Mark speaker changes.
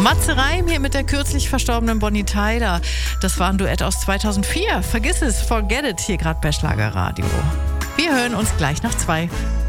Speaker 1: Matze Reim hier mit der kürzlich verstorbenen Bonnie Tyler. Das war ein Duett aus 2004. Vergiss es, forget it, hier gerade bei Schlagerradio. Wir hören uns gleich nach 2.